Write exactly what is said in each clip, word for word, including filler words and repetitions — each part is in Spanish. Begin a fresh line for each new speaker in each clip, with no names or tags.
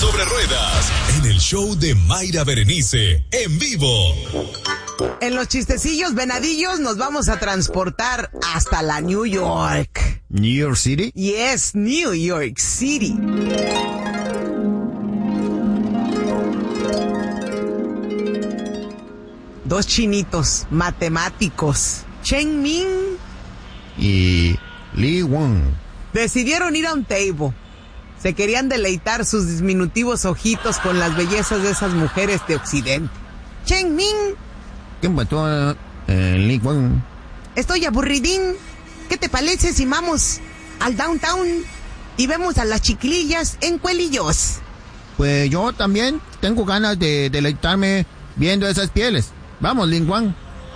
sobre ruedas en el show de Mayra Berenice en vivo.
En los chistecillos venadillos nos vamos a transportar hasta la New York.
¿New York City?
Yes, New York City. Dos chinitos matemáticos, Cheng Ming
y Li Wang,
decidieron ir a un table. Se querían deleitar sus diminutivos ojitos con las bellezas de esas mujeres de Occidente. Cheng Ming.
¿Qué mató eh, Li Wang?
Estoy aburridín. ¿Qué te parece si vamos al downtown y vemos a las chiquilillas en cuelillos?
Pues yo también tengo ganas de deleitarme viendo esas pieles. Vamos, Li Wang.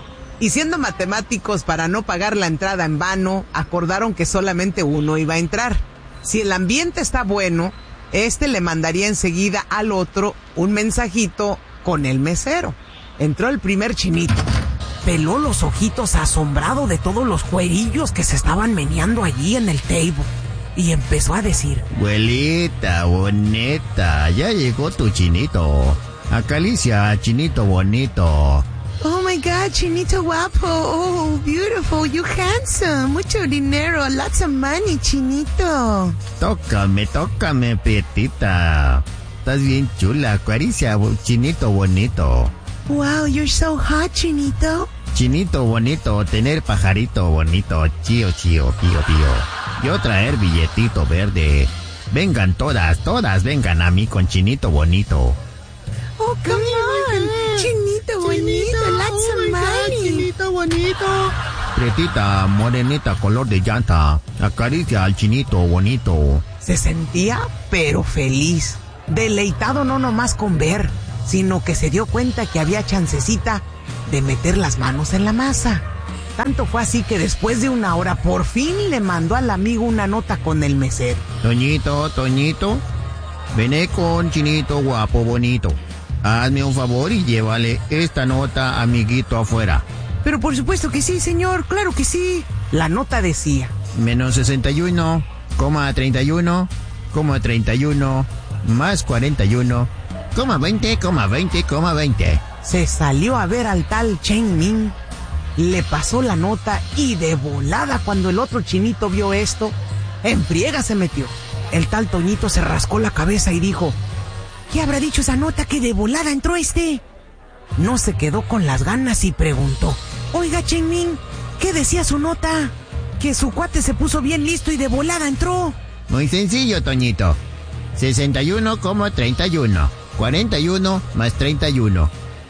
Y siendo matemáticos, para no pagar la entrada en vano, acordaron que solamente uno iba a entrar. Si el ambiente está bueno, este le mandaría enseguida al otro un mensajito con el mesero. Entró el primer chinito. Peló los ojitos asombrado de todos los cuerillos que se estaban meneando allí en el table. Y empezó a decir:
Abuelita bonita, ya llegó tu chinito. Acaricia, chinito bonito.
Oh my God, chinito guapo. Oh, beautiful, you handsome. Mucho dinero, lots of money, chinito.
Tócame, tócame, prietita. Estás bien chula, acaricia, chinito bonito.
Wow, you're so hot, chinito.
Chinito bonito, tener pajarito bonito, chío, chío, pío, pío. Yo traer billetito verde. Vengan todas, todas vengan a mí con chinito bonito.
Oh, come on, chinito bonito, lots of money.
Chinito bonito. Prietita, morenita, color de llanta, acaricia al chinito bonito.
Se sentía pero feliz, deleitado no nomás con ver, sino que se dio cuenta que había chancecita de meter las manos en la masa. Tanto fue así que después de una hora por fin le mandó al amigo una nota con el mesero.
Toñito, Toñito, vene con chinito guapo bonito. Hazme un favor y llévale esta nota, amiguito, afuera.
Pero por supuesto que sí, señor, claro que sí. La nota decía:
menos sesenta y uno, coma treinta y uno, coma treinta y uno, más cuarenta y uno, coma veinte, coma veinte, coma veinte.
Se salió a ver al tal Cheng Ming, le pasó la nota y de volada cuando el otro chinito vio esto, en friega se metió. El tal Toñito se rascó la cabeza y dijo: ¿qué habrá dicho esa nota que de volada entró este? No se quedó con las ganas y preguntó: oiga, Cheng Ming, ¿qué decía su nota? Que su cuate se puso bien listo y de volada entró.
Muy sencillo, Toñito. sesenta y uno, coma treinta y uno, cuarenta y uno más treinta y uno,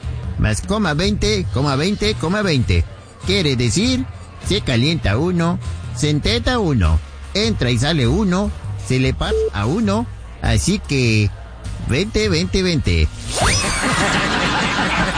más coma veinte, coma veinte, coma veinte. Quiere decir, se calienta uno, se enteta uno, entra y sale uno, se le pasa a uno, así que veinte, veinte, veinte.